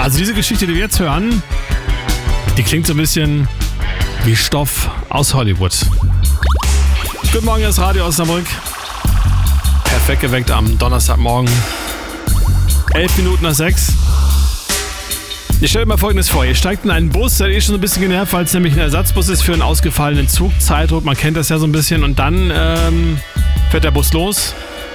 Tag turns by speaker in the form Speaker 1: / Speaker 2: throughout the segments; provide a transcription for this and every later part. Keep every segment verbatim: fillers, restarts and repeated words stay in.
Speaker 1: Also diese Geschichte, die wir jetzt hören, die klingt so ein bisschen wie Stoff aus Hollywood. Guten Morgen, das Radio Osnabrück. Perfekt geweckt am Donnerstagmorgen. Elf Minuten nach sechs. Ich stelle mir Folgendes vor. Ihr steigt in einen Bus, seid ihr schon so ein bisschen genervt, weil es nämlich ein Ersatzbus ist für einen ausgefallenen Zug. Zeitdruck, man kennt das ja so ein bisschen. Und dann ähm, fährt der Bus los.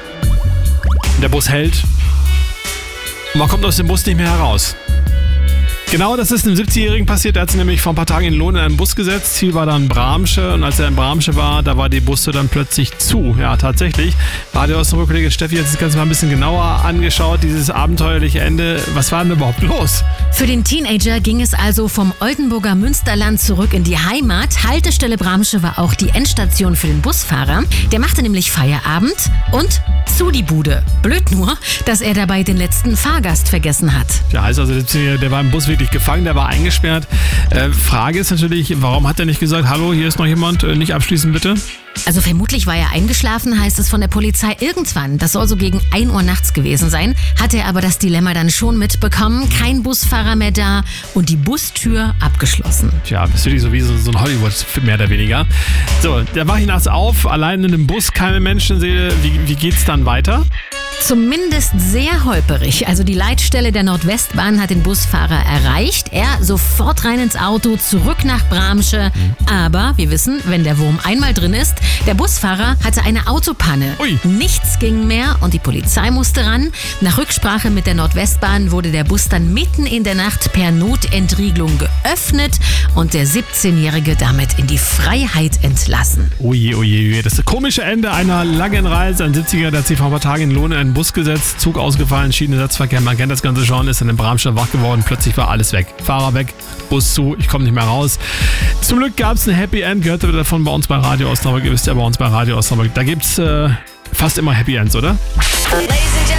Speaker 1: Der Bus hält. Und man kommt aus dem Bus nicht mehr heraus. Genau, das ist einem siebzigjährigen passiert. Er hat sich nämlich vor ein paar Tagen in Lohn in einen Bus gesetzt. Ziel war dann Bramsche. Und als er in Bramsche war, da war die Busse dann plötzlich zu. Ja, tatsächlich. Radio Osnabrück-Kollege Steffi hat sich das Ganze mal ein bisschen genauer angeschaut. Dieses abenteuerliche Ende. Was war denn überhaupt los?
Speaker 2: Für den Teenager ging es also vom Oldenburger Münsterland zurück in die Heimat. Haltestelle Bramsche war auch die Endstation für den Busfahrer. Der machte nämlich Feierabend und zu die Bude. Blöd nur, dass er dabei den letzten Fahrgast vergessen hat.
Speaker 1: Ja, heißt also, der war im Bus wirklich gefangen, der war eingesperrt. Äh, Frage ist natürlich, warum hat er nicht gesagt, hallo, hier ist noch jemand, äh, nicht abschließen bitte?
Speaker 2: Also vermutlich war er eingeschlafen, heißt es von der Polizei. Irgendwann, das soll so gegen ein Uhr nachts gewesen sein, hat er aber das Dilemma dann schon mitbekommen. Kein Busfahrer mehr da und die Bustür abgeschlossen.
Speaker 1: Tja, das ist wirklich so wie so, so ein Hollywood, mehr oder weniger. So, da war ich nachts auf, allein in einem Bus, keine Menschenseele. Wie, wie geht's dann weiter?
Speaker 2: Zumindest sehr holperig. Also die Leitstelle der Nordwestbahn hat den Busfahrer erreicht. Er sofort rein ins Auto, zurück nach Bramsche. Aber wir wissen, wenn der Wurm einmal drin ist, der Busfahrer hatte eine Autopanne.
Speaker 1: Ui.
Speaker 2: Nichts ging mehr und die Polizei musste ran. Nach Rücksprache mit der Nordwestbahn wurde der Bus dann mitten in der Nacht per Notentriegelung geöffnet und der siebzehnjährige damit in die Freiheit entlassen.
Speaker 1: Oje, oje, oje. Das ist das komische Ende einer langen Reise. Ein siebziger, der hat sich vor ein paar Tagen in Lohn in einen Bus gesetzt, Zug ausgefallen, Schienenersatzverkehr, man kennt das Ganze schon, ist dann in Bramsche wach geworden, plötzlich war alles weg. Fahrer weg, Bus zu, ich komme nicht mehr raus. Zum Glück gab es ein Happy End, gehört ihr davon bei uns bei Radio Osnabrück, ihr wisst ja bei uns bei Radio Osnabrück, da gibt es äh, fast immer Happy Ends, oder?
Speaker 3: Ladies and